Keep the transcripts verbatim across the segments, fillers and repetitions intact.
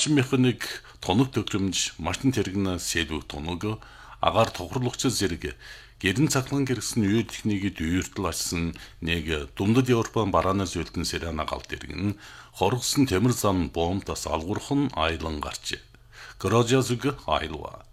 машин механик тоног төгрөмж, машин тэрэгнэ сэлвэг тоног, агаар тохирлогч зэрэг гэрэн цахлан гэргсэн үйл техникийг дүйртэл ачсан нэг Думдад Европын бараанаас үлдэн Селена галт иргэн хоргосон темир зам бомбтаас алгурхан айлан гарч Грожязг айлва.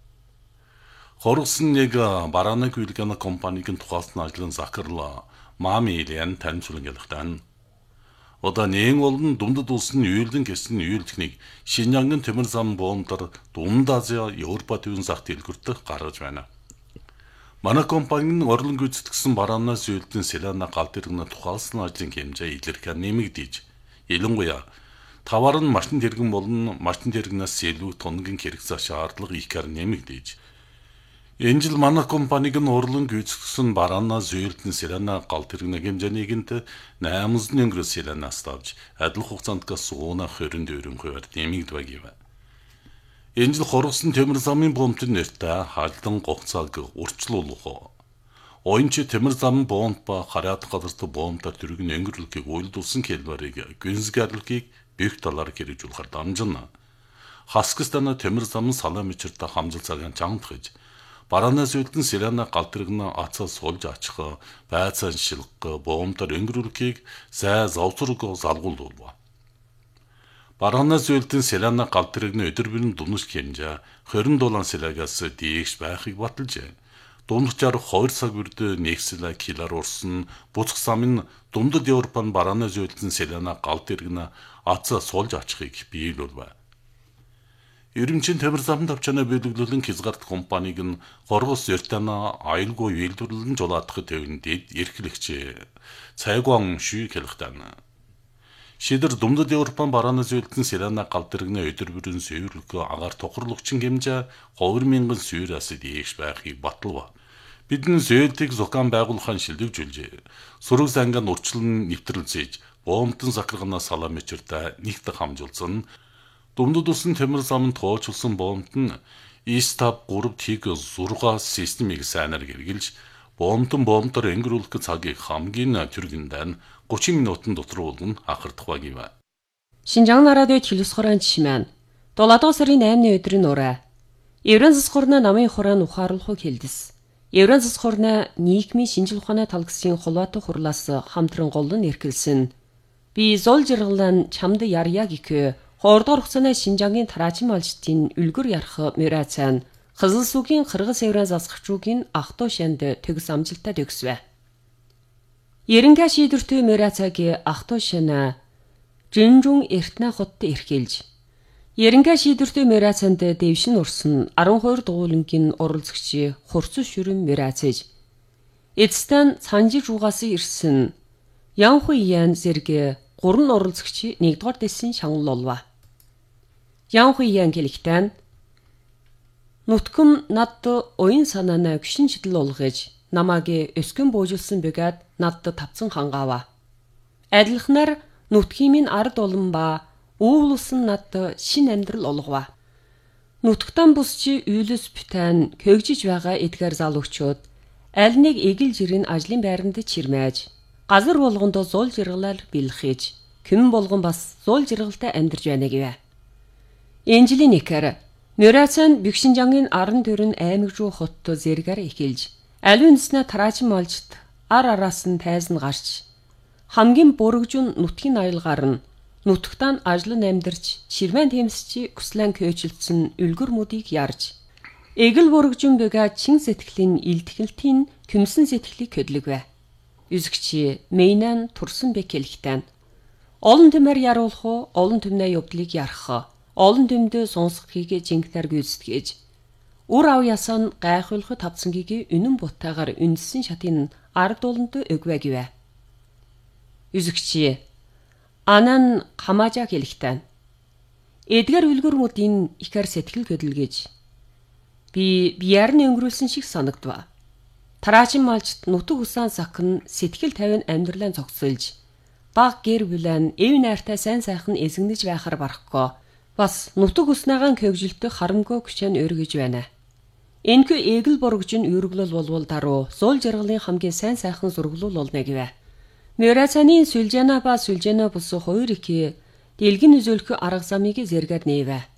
Хоргосон нэг бараанаг үйлгэн компанийн тухайлсан ажлын захирал Мами Илэн танилцуулгын одоо нээн олон Думдад улсын үйлдэн гэсэн үйл техник Шинжангийн темир зам бомбдар Дунд Азия Европа төвийн зах дэлгүүрт гаргаж байна. Манай компанийн орлон гүйцэтгэсэн бараанаас үйлдэн Селена галт иргэн тухайлсан ажлын хэмжээ илэрхээр нэмэгдэж, ялангуяа тавар нь машин тэргэн болон машин тэргнээс илүү тоногийн хэрэгцээ шаардлага ихээр нэмэгдэж, энэ жил манай компаниг нь орлон гүйцэтгэсэн бараанаас үйлдэн Селена галт иргэн хэмжээнийг нь найман өнгөрөө Селенаас тавж, адил хугацаанд сууна хорин дөрвөн хувиар нэмэгдвэ гэв. Энэ жил хоргосон темир замын бомбын нэртэй халдан гоцааг урьдчилуулах. Оюунч темир зам бомб ба хараад газарт бомбдар төрөг нь өнгөрлөхийг уйлдуулсан хэлбэрийг гүнзгийрлэхийг бүх талаар хэрэгжүүлэхээр дамжина. Хаскстана темир зам салаа мичирта хамжил цагаан чамдгаж, бараанаас үлдэн Селена галт иргэн ацаа суулж ачих, байцаан шилгэх, бомбдар өнгөрлөхийг зай завцраг залгуулв. Бараанаас үлдэн Селена галт иргэн өдөр бүрийн дүнш хэмжээ хорин дулаан селагаас дийгш байхыг баталжээ. Дундчаар хоёр цаг бүрд нэгсэл килар урсан буцах замын Думдад Европын бараанаас үлдэн Селена галт иргэн ацаа суулж ачихыг биелүүлв. Ирэмчин темир зам тавчаана биелүүлэн Хязгаарт компаниг нь хоргос Ертана аюулгүй үйлдвэрлэлэн жолоодох төвөнд эрхлэгч Цайгуан Шүй хэлэхтэн. Шидэр Думдад Европын бараанаас үлдэн Селена галт иргэн өдөр бүрийн сүйрлэх агаар тохирлогчин хэмжээ хоёр мянган сүйраас дээш байхыг баталв. Бидний зөөлтийг зохион байгуулахын шилжүүлжээ. Сураг зангаан урчлан нэвтрэлцээж, бомбтон сахарганаас салаа мичиртэй нэгт хамжуулсан. Думдад улсын темир замд тоочулсан бомбт нь Истаб гурав тиг зургаа системийг сайнаар гэргэлж, бомбтон бомбдар өнгөрүүлэх цагийг хамгийн түргэндээ гучин минутын дотор уулган ахардах гэв. Шинжаан радиод хэлс хорон жишмэн. долоодугаар сарын наймны өдрийн ураа. Еврен засхурна намын хураан ухааруулахыг хэлдэс. Еврен засхурна нийгмийн шинжил ухааны талгсын холбоотой хурлаас хамтран голлон эрхэлсэн. Би зол жиргалан чамд ярья гихэ хоордоор хугацааны Шинжангийн тараачим олжтын үлгэр ярах мөрөөцөн Хызылсуугийн Кыргыз Еврен засгчуугийн ахтуу шанд төгс амжилттай төгсвэ. Ерөнхий шийдвэртэй мөрөөцөгийн ахтуу шана Жинжун Эртнэ хотод эрхэлж, ерөнхий шийдвэртэй мөрөөцөнд дэвшин урсан арван хоёр дугуулангийн оролцогчийн хурцс шүрэн мөрөөцөж, эцэстэн цанжиж угаас ирсэн Янхуй Ян зэрэг гурван оролцогчийн нэгдүгээр дэсийн шагналуулва. Янхуй Ян гэлэхтэн нутгам над уян санааны гүшин шидэл болгож намааг өскөн буужулсан бөгөөд надад тавцан хангаава. Адилхнаар нутгийн минь ард улам ба үүлсэн над шин амьдрал олгова. Нутгтан бусчи үйлс бүтэн көгжиж байгаа эдгээр залуучууд аль нэг эгэл жирийн ажлын байранд чирмээж, газар болгонд зул жиргалаар бэлхэж, күмэн болгон бас зул жиргалтай амьдарч байна гэвэ. Энэ жилийн нэхэр Мөрөөцөн Бэгшинжангийн аран төрн аймаг руу хотто зэргээр эхэлж, аливаа үндэснээ тараачим олжт ар араас нь тайзан гарч, хамгийн бүрэгжүн нутгийн аялгаар нь нутагтаа ажлан амьдарч, ширмэн тэмсчи хүслэн көөжилдсөн үлгэр мөдийг ярж, эгэл бүрэгжүн бэга чин сэтгэлийн илтгэлтийн күмсэн сэтгэлийг хөдлөгвэ. Үзэгчи Мэйнан турсан бэ хэлэхтэн. Олон төмөр яруулах уу, олон төмнөө явдлыг ярах. Олон төмдөө сонсохыг жинхнээр гүйцэтгэж, үр ав ясан гайхуулах тавцангийг үнэн бутаагаар үндсэн шатын ард уланд өгвэ гэвэ. Үзэгчи Анан Камажа хэлэхтэн. Эдгээр үлгэрмүүдийн ихэр сэтгэл хөдөлгөж, би бияар нь өнгөрүүлсэн шиг санагдва. Тараачим малчт нутаг усан сакн сэтгэл тавин амьдралаа зогсолж, баг гэр бүлэн эв найртай сайн сайхан эзэгнэж байхаар барахгүй. Бас нутаг уснаагаан көгжилтөй харамгүй күчэн өргөж байна. Энэхүү эгэл боргожин үүрглэл болвол даруу зуул жаргалын хамгийн сайн сайхан зурглуул болно гэвэ. Мөрөөцөний сүлжэна ба сүлжэна бус хоёр их дэлгэн үзүүлэх арга замыг зэргээр нээвэ.